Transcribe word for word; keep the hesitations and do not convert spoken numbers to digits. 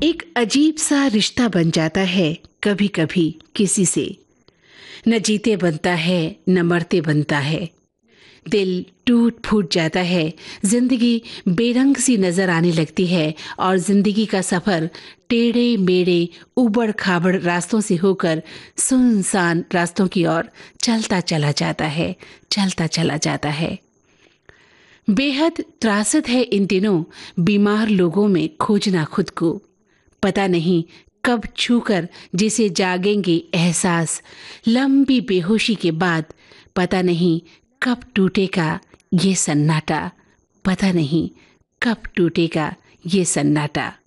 एक अजीब सा रिश्ता बन जाता है कभी कभी किसी से। न जीते बनता है न मरते बनता है। दिल टूट फूट जाता है, जिंदगी बेरंग सी नजर आने लगती है और जिंदगी का सफर टेढ़े मेढ़े उबड़ खाबड़ रास्तों से होकर सुनसान रास्तों की ओर चलता चला जाता है चलता चला जाता है। बेहद त्रासद है इन दिनों बीमार लोगों में खोजना खुद को। पता नहीं कब छूकर जिसे जागेंगे एहसास, लंबी बेहोशी के बाद पता नहीं कब टूटेगा ये सन्नाटा, पता नहीं कब टूटेगा ये सन्नाटा।